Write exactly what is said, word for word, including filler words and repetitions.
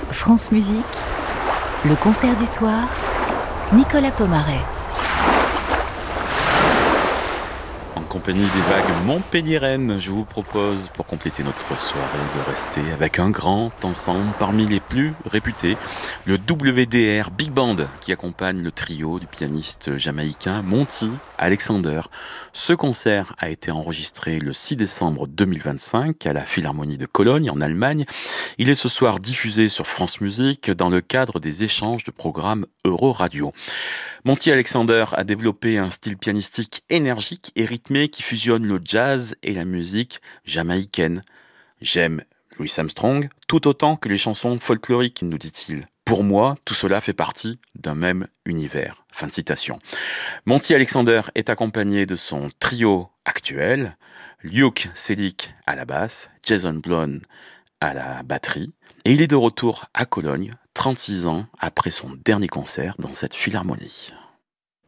France Musique, le concert du soir, Nicolas Pomaret. En compagnie des vagues montpelliéraines, je vous propose, pour compléter notre soirée, de rester avec un grand ensemble parmi les plus réputés, le W D R Big Band, qui accompagne le trio du pianiste jamaïcain Monty Alexander. Ce concert a été enregistré le six décembre deux mille vingt-cinq à la Philharmonie de Cologne, en Allemagne. Il est ce soir diffusé sur France Musique dans le cadre des échanges de programmes Euroradio. Monty Alexander a développé un style pianistique énergique et rythmé qui fusionne le jazz et la musique jamaïcaine. J'aime Louis Armstrong tout autant que les chansons folkloriques, nous dit-il. Pour moi, tout cela fait partie d'un même univers. Fin de citation. Monty Alexander est accompagné de son trio actuel, Luke Selig à la basse, Jason Blone à la batterie, et il est de retour à Cologne, trente-six ans après son dernier concert dans cette philharmonie.